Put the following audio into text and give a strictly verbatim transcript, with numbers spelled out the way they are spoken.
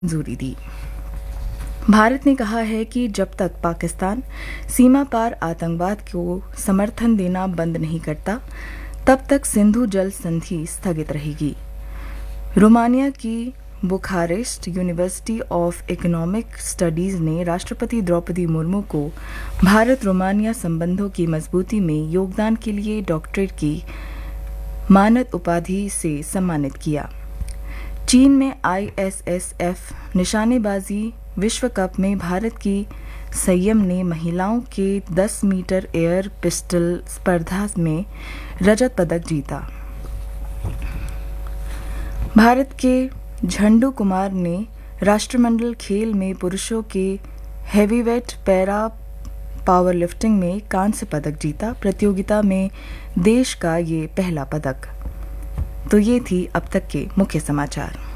मंजूरी दी। भारत ने कहा है कि जब तक पाकिस्तान सीमा पार आतंकवाद को समर्थन देना बंद नहीं करता, तब तक सिंधु जल संधि स्थगित रहेगी। रोमानिया की Bucharest university of economic studies ने राष्ट्रपति द्रौपदी मुर्मू को भारत रोमानिया संबंधों की मजबूती में योगदान के लिए डॉक्टरेट की मानद उपाधि से सम्मानित किया। चीन में आई एस एस एफ निशानेबाजी विश्व कप में भारत की संयम ने महिलाओं के दस मीटर एयर पिस्टल स्पर्धा में रजत पदक जीता। भारत के झंडू कुमार ने राष्ट्रमंडल खेल में पुरुषों के हेवीवेट पैरा पावरलिफ्टिंग में कांस्य पदक जीता। प्रतियोगिता में देश का ये पहला पदक। तो ये थी अब तक के मुख्य समाचार।